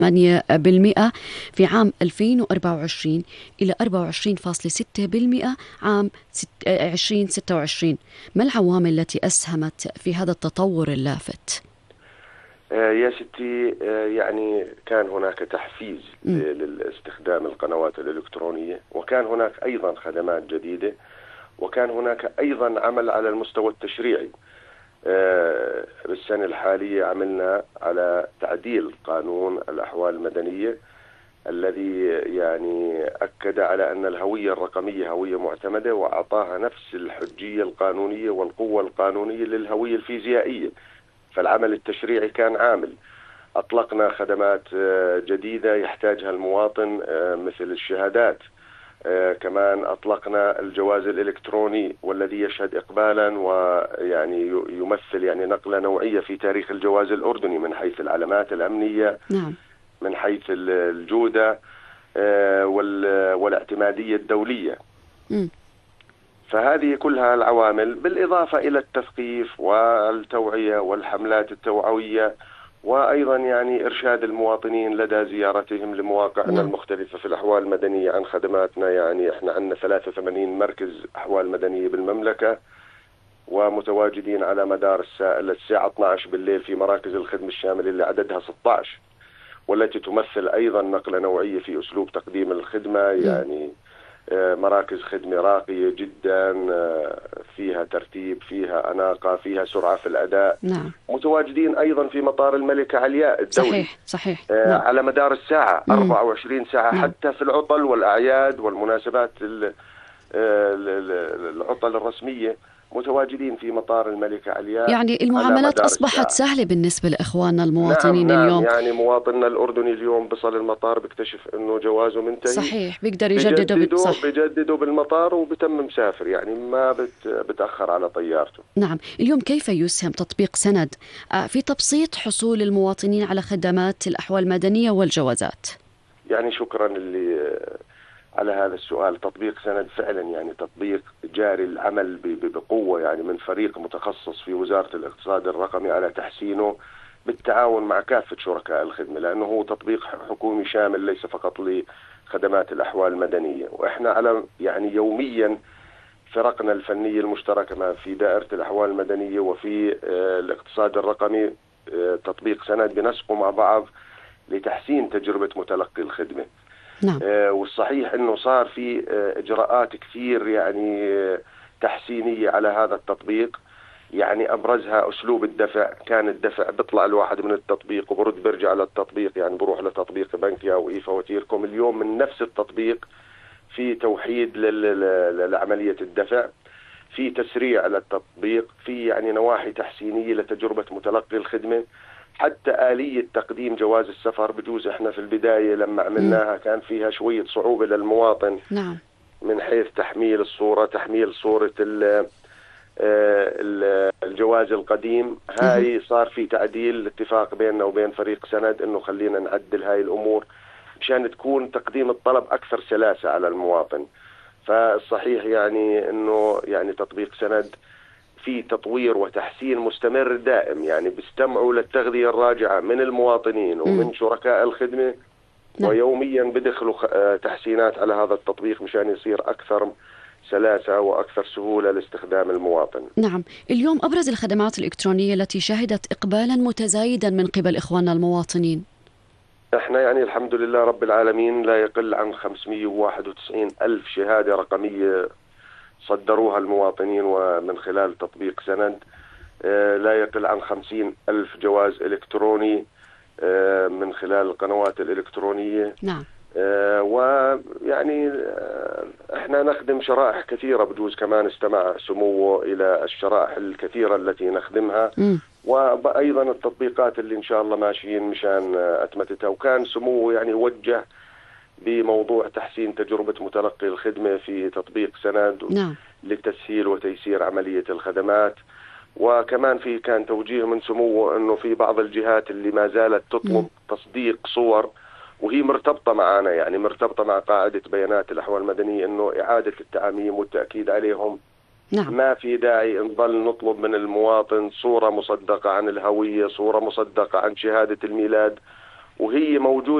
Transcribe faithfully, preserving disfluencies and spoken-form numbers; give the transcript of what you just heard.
ثمانية بالمئة في عام ألفين وأربعة وعشرين إلى أربعة وعشرين فاصلة ستة بالمئة عام ألفين وستة وعشرين. ما العوامل التي أسهمت في هذا التطور اللافت؟ يا ستي، يعني كان هناك تحفيز لاستخدام القنوات الإلكترونية، وكان هناك أيضا خدمات جديدة، وكان هناك أيضا عمل على المستوى التشريعي. بالسنة الحالية عملنا على تعديل قانون الأحوال المدنية الذي يعني أكد على أن الهوية الرقمية هوية معتمدة، وأعطاها نفس الحجية القانونية والقوة القانونية للهوية الفيزيائية. فالعمل التشريعي كان عامل. أطلقنا خدمات جديدة يحتاجها المواطن مثل الشهادات. كمان أطلقنا الجواز الإلكتروني والذي يشهد إقبالا ويعني يمثل يعني نقلة نوعية في تاريخ الجواز الأردني من حيث العلامات الأمنية، نعم. من حيث الجودة والاعتمادية الدولية. م. فهذه كلها العوامل، بالإضافة إلى التثقيف والتوعية والحملات التوعوية، وأيضا يعني إرشاد المواطنين لدى زيارتهم لمواقعنا نعم. المختلفة في الأحوال المدنية عن خدماتنا. يعني إحنا عندنا ثلاثة وثمانين مركز أحوال مدنية بالمملكة، ومتواجدين على مدار الساعة الساعة اثنتي عشرة بالليل في مراكز الخدمة الشاملة اللي عددها ستة عشر، والتي تمثل أيضا نقلة نوعية في أسلوب تقديم الخدمة. يعني مراكز خدمة راقية جدا، فيها ترتيب، فيها أناقة، فيها سرعة في الأداء. نعم. متواجدين أيضا في مطار الملكة علياء الدولي. صحيح صحيح. آه نعم. على مدار الساعة مم. أربعة وعشرين ساعة. نعم. حتى في العطل والأعياد والمناسبات العطل الرسمية متواجدين في مطار الملكة علياء. يعني المعاملات أصبحت الساعة. سهلة بالنسبة لإخواننا المواطنين. نعم اليوم نعم. يعني مواطننا الأردني اليوم بصل المطار بيكتشف أنه جوازه منتهي. صحيح. بيقدر يجدده بيجدده بالمطار وبتم مسافر، يعني ما بت بتأخر على طيارته. نعم. اليوم كيف يسهم تطبيق سند في تبسيط حصول المواطنين على خدمات الأحوال المدنية والجوازات؟ يعني شكرا اللي على هذا السؤال. تطبيق سند فعلا يعني تطبيق جاري العمل بقوة، يعني من فريق متخصص في وزارة الاقتصاد الرقمي على تحسينه بالتعاون مع كافة شركاء الخدمة، لأنه هو تطبيق حكومي شامل ليس فقط لخدمات الأحوال المدنية. وإحنا على يعني يوميا فرقنا الفنية المشتركة في دائرة الأحوال المدنية وفي الاقتصاد الرقمي تطبيق سند بنسقوا مع بعض لتحسين تجربة متلقي الخدمة. نعم. آه والصحيح انه صار في آه اجراءات كثير يعني آه تحسينيه على هذا التطبيق. يعني ابرزها اسلوب الدفع. كان الدفع بيطلع الواحد من التطبيق وبرد بيرجع للتطبيق، يعني بروح لتطبيق بنكي او اي فواتيركم. اليوم من نفس التطبيق في توحيد لعمليه الدفع، في تسريع للتطبيق، في يعني نواحي تحسينيه لتجربه متلقي الخدمه. حتى آلية تقديم جواز السفر بجوز احنا في البداية لما عملناها كان فيها شوية صعوبة للمواطن. نعم. من حيث تحميل الصورة، تحميل صورة الجواز القديم. هاي صار في تعديل اتفاق بيننا وبين فريق سند انه خلينا نعدل هاي الامور مشان تكون تقديم الطلب اكثر سلاسة على المواطن. فالصحيح يعني انه يعني تطبيق سند في تطوير وتحسين مستمر دائم، يعني بيستمعوا للتغذية الراجعة من المواطنين ومن م. شركاء الخدمة. نعم. ويوميا بدخلوا تحسينات على هذا التطبيق مشان يصير أكثر سلاسة وأكثر سهولة لاستخدام المواطن. نعم. اليوم أبرز الخدمات الإلكترونية التي شهدت إقبالا متزايدا من قبل إخواننا المواطنين. احنا يعني الحمد لله رب العالمين لا يقل عن خمسمئة وواحد وتسعين ألف شهادة رقمية صدروها المواطنين ومن خلال تطبيق سند. آه لا يقل عن خمسين ألف جواز إلكتروني آه من خلال القنوات الإلكترونية. نعم. آه ويعني آه احنا نخدم شرائح كثيرة، بجوز كمان استمع سموه إلى الشرائح الكثيرة التي نخدمها. م. وأيضا التطبيقات اللي إن شاء الله ماشيين مشان أتمتتها. وكان سموه يعني وجه بموضوع تحسين تجربة متلقي الخدمة في تطبيق سند. نعم. لتسهيل وتيسير عملية الخدمات. وكمان في كان توجيه من سموه أنه في بعض الجهات اللي ما زالت تطلب م. تصديق صور، وهي مرتبطة معنا، يعني مرتبطة مع قاعدة بيانات الأحوال المدنية، أنه إعادة التعميم والتأكيد عليهم. نعم. ما في داعي نظل نطلب من المواطن صورة مصدقة عن الهوية، صورة مصدقة عن شهادة الميلاد، وهي موجودة